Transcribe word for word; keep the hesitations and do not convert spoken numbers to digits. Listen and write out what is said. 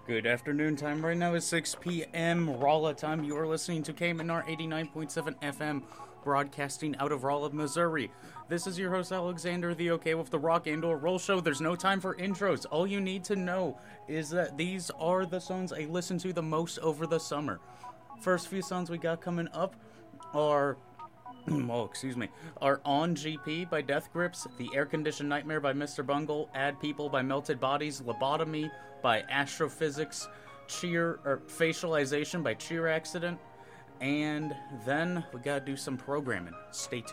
Good afternoon time. Right now is six p.m. Rolla time. You are listening to K M N R eighty-nine point seven F M, broadcasting out of Rolla, Missouri. This is your host, Alexander, the OK with the Rock and Roll Show. There's no time for intros. All you need to know is that these are the songs I listen to the most over the summer. First few songs we got coming up are... oh, excuse me, are On G P by Death Grips, The Air Conditioned Nightmare by Mister Bungle, Add People by Melted Bodies, Lobotomy by Astrophysics, Cheer, or Facialization by Cheer Accident, and then we gotta do some programming. Stay tuned.